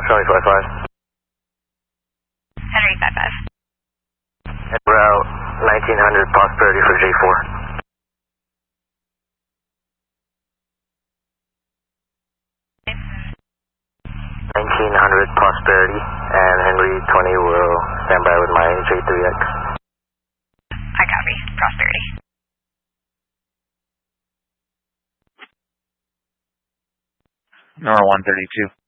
Charlie 55. Henry 55. Route 1900 Prosperity for J4. 1900 Prosperity, and Henry 20 will stand by with my J3X. I copy. Prosperity. Nora 132.